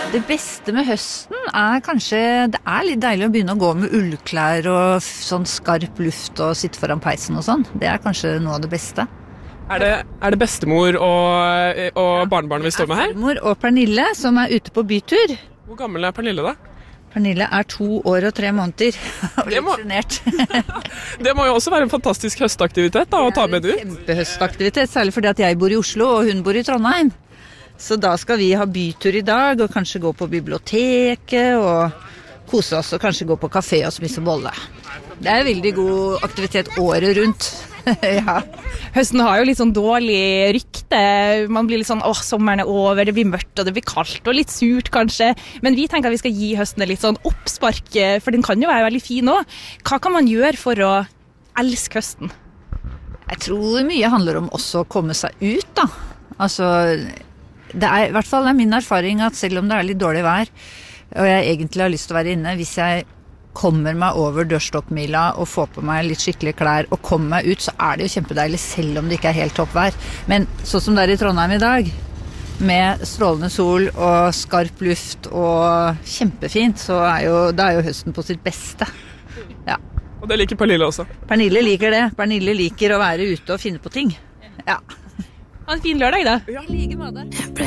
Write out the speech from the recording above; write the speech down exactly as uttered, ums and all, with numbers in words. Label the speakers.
Speaker 1: Det beste med høsten er kanskje, det er litt deilig å begynne å gå med ullklær og f- sånn skarp luft og sitte foran peisen og sånn. Det er kanskje noe av det beste.
Speaker 2: Er det, er det bestemor og, og barnebarnet vi står med her?
Speaker 1: Mor og Pernille som er ute på bytur.
Speaker 2: Hvor gammel er Pernille da?
Speaker 1: Pernille er to år og tre måneder og
Speaker 2: Det
Speaker 1: litt
Speaker 2: må-
Speaker 1: genert.
Speaker 2: Det må jo også være en fantastisk høstaktivitet da, å ta med ut.
Speaker 1: Kjempehøstaktivitet, særlig fordi at jeg bor i Oslo og hun bor i Trondheim. Så da skal vi ha bytur i dag og kanskje gå på biblioteket og kose oss og kanskje gå på kafé og spise bolle. Det er veldig god aktivitet året rundt. Ja.
Speaker 3: Høsten har jo litt sånn dårlig rykte. Man blir litt sånn, åh, sommeren er over, det blir mørkt og det blir kaldt og litt surt kanskje. Men vi tenker at vi skal gi høsten et litt sånn oppspark, for den kan jo være veldig fin også. Hva kan man gjøre for å elske høsten?
Speaker 1: Jeg tror mye handler om også å komme seg ut da. Altså, det er i hvert fall er min erfaring at selv om det er litt dårlig vær, og jeg egentlig har lyst til å være inne, hvis jeg kommer meg over dørstokkmila og får på meg litt skikkelige klær og kommer meg ut, så er det jo kjempedeilig selv om det ikke er helt toppvær. Men sånn som det er i Trondheim i dag, med strålende sol og skarp luft og kjempefint, så er jo, da er jo høsten på sitt beste. Ja.
Speaker 2: Og det liker Pernille også.
Speaker 1: Pernille liker det. Pernille liker å være ute og finne på ting. Ja.
Speaker 3: Ha en fin lørdag da.
Speaker 1: I like måte.